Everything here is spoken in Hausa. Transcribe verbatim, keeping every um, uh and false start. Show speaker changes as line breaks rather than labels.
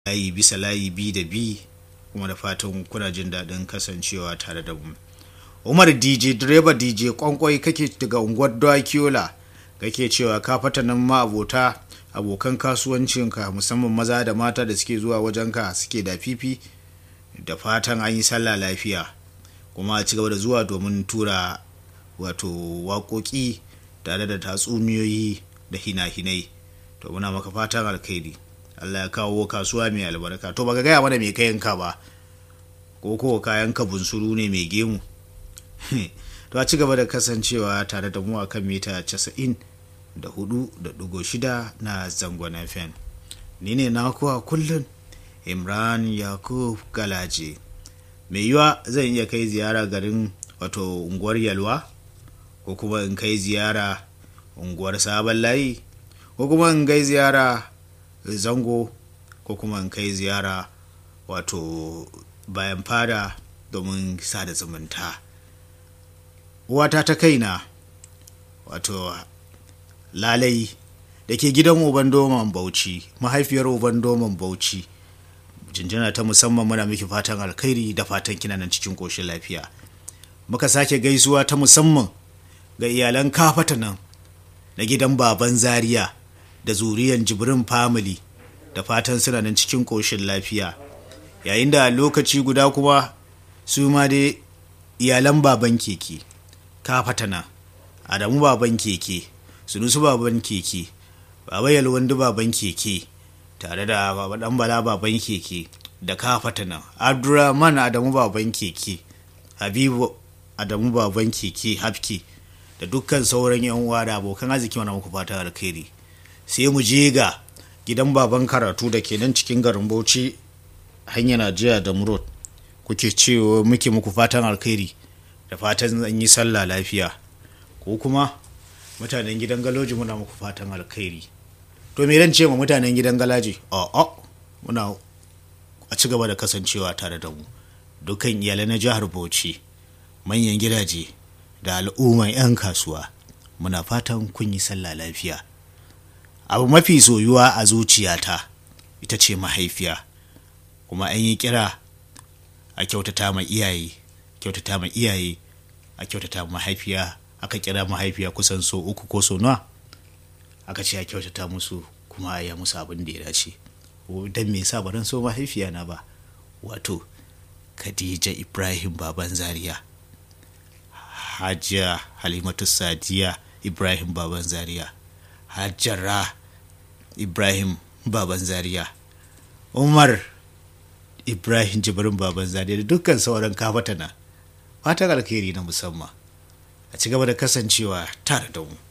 layi bisa layi bi da bi, kuma da fatan kuna jin daɗin kasancewa tare da mu. Umar D J direba D J kwankwai kake daga unguwar Dakiola, kake cewa ka fata nan ma abota abokan kasuwancinka musamman maza da mata da suke zuwa wajenka suke da fifi, da fatan an yi sallah lafiya, kuma a ci gaba da zuwa domin tura wato waƙoƙi tare da tatsuniyoyi da hina-hinai. To muna maka fatan alkhairi, Allah ya kawo kasuwa mai albarka. To baka gaya mana mai kayanka ba, ko ko kayanka bunsuru ne mai gemu? To a ci gaba da kasancewa tare da mu akan mita casa'in da hudu da ɗigo shida na zangon F M. Ni ne na kuwa kullum Imran Yakub Galaje. Mai yiwa zan iya kai ziyara garin wato unguwar Yalwa, ko kuma in kai ziyara unguwar Sabon Layi, ko kuma in kai ziyara Zango, ko kuma in kai ziyara wato Bayan Fada domin sada zumunta. Uwata ta kaina wato Lalai da ke gidan uban doman Bauchi, mahaifiyar uban doman Bauchi, jinjina ta musamman muna miki fatan alkhairi da fatan kina nan cikin koshin lafiya. Muka sake gaisuwa ta musamman ga iyalan kafata nan na gidan baban Zaria da zuriyan Jibrin family, da fatan suna nan cikin koshin lafiya. Yayin da lokaci guda kuma su ma dai iyalan baban keke kafata nan, Adamu baban keke, Sunusu baban keke, Baba Yalwandu baban keke, tare da Baba Dan Bala baban keke, da kafata nan Abdurrahman Adamu baban keke, Habibu Adamu baban keke Hafki, da dukkan sauran yan uwa da abokan arziki mana muku fatan alkhairi. Sai mu je ga gidan baban karatu da ke nan cikin garin Bauchi, hanyar Najeriya da Murot, kuke cewa muke muku fatan alkhairi da fatan zan yi sallah lafiya. Ko kuma mutanen gidan Galoji muna muku fatan alkhairi. To me ran ce ma mutanen gidan Galaji? A'a, muna a ci gaba da kasancewa tare da mu. Dukkan iyalai na jihar Bauchi, manyan gidaje da al'umman 'yan kasuwa, muna fatan kun yi sallah lafiya. Abu mafi soyuwa a zuciyata ita ce mahaifiya, kuma an yi kira a kyautata ma iyaye, kyautata ma iyaye, a kyautata ma mahaifiya. Aka kira mahaifiya kusan so uku ko so nawa, aka ce a kyautata musu kuma a yi musu abin da ya dace. Dan me yasa ba ran so mahaifiya na ba? Wato Khadija Ibrahim baban Zaria, Hajiya Halimatu Sadiya Ibrahim baban Zaria, Hajjara Ibrahim baban Zaria, Umar Ibrahim Jibrin baban Zaria, da dukkan sauran kafatana. Fatan alkhairi na musamman. A ci gaba da kasancewa tare da mu.